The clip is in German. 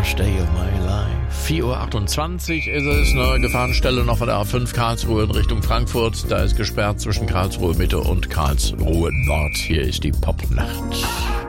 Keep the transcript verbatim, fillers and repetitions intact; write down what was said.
Worst Day of My Life. vier Uhr achtundzwanzig ist es, eine Gefahrenstelle noch von der A fünf Karlsruhe in Richtung Frankfurt. Da ist gesperrt zwischen Karlsruhe Mitte und Karlsruhe Nord. Hier ist die Popnacht.